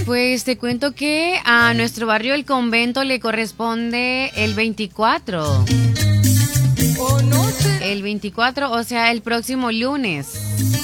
Pues te cuento que a nuestro barrio El Convento le corresponde el 24. El 24, o sea, el próximo lunes.